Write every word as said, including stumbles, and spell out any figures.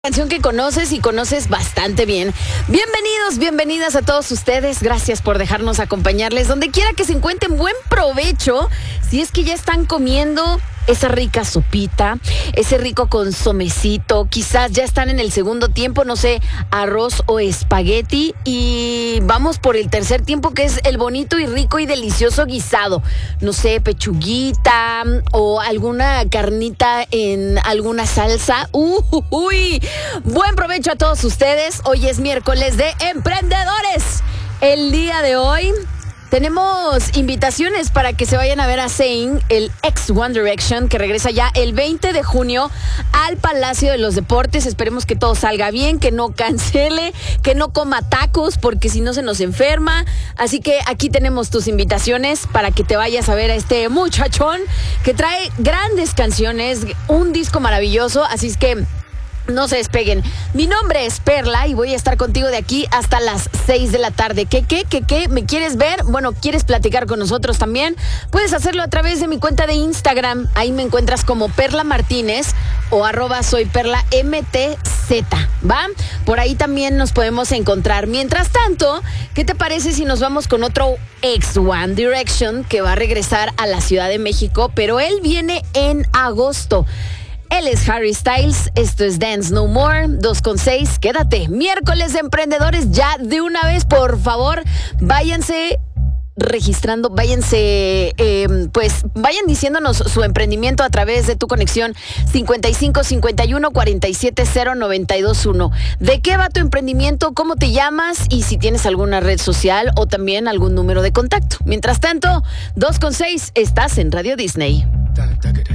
Canción que conoces y conoces bastante bien. Bienvenidos, bienvenidas a todos ustedes. Gracias por dejarnos acompañarles donde quiera que se encuentren. Buen provecho. Si es que ya están comiendo esa rica sopita, ese rico consomecito, quizás ya están en el segundo tiempo, no sé, arroz o espagueti, y vamos por el tercer tiempo, que es el bonito y rico y delicioso guisado, no sé, pechuguita o alguna carnita en alguna salsa. Uh, uy, buen provecho a todos ustedes. Hoy es miércoles de emprendedores. El día de hoy tenemos invitaciones para que se vayan a ver a Zayn, el ex One Direction, que regresa ya el veinte de junio al Palacio de los Deportes. Esperemos que todo salga bien, que no cancele, que no coma tacos, porque si no se nos enferma. Así que aquí tenemos tus invitaciones para que te vayas a ver a este muchachón que trae grandes canciones, un disco maravilloso. Así es que no se despeguen. Mi nombre es Perla y voy a estar contigo de aquí hasta las seis de la tarde. ¿Qué, qué, qué, qué? ¿Me quieres ver? Bueno, ¿quieres platicar con nosotros también? Puedes hacerlo a través de mi cuenta de Instagram. Ahí me encuentras como Perla Martínez o arroba soy Perla M T Z, ¿va? Por ahí también nos podemos encontrar. Mientras tanto, ¿qué te parece si nos vamos con otro ex One Direction que va a regresar a la Ciudad de México? Pero él viene en agosto. Él es Harry Styles, esto es Dance No More, dos con seis, quédate. Miércoles de emprendedores, ya de una vez, por favor, váyanse registrando, váyanse, eh, pues vayan diciéndonos su emprendimiento a través de tu conexión cincuenta y cinco cincuenta y uno cuarenta y siete cero noventa y dos uno. ¿De qué va tu emprendimiento? ¿Cómo te llamas? Y si tienes alguna red social o también algún número de contacto. Mientras tanto, dos con seis, estás en Radio Disney.